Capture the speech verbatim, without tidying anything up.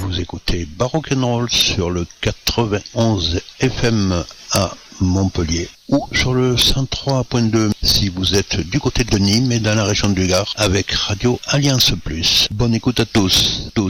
Vous écoutez Baroque and Roll sur le quatre-vingt-onze F M à Montpellier ou sur le cent trois point deux si vous êtes du côté de Nîmes et dans la région du Gard avec Radio Alliance Plus. Bonne écoute à tous. tous.